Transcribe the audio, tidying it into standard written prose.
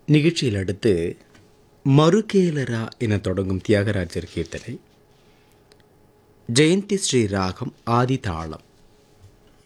நிகழ்ச்சியில் அடுத்து மறுகேலரா என தொடங்கும் தியாகராஜர் கீர்த்தனை. ஜெயந்தி ஸ்ரீ ராகம் ஆதி தாளம்.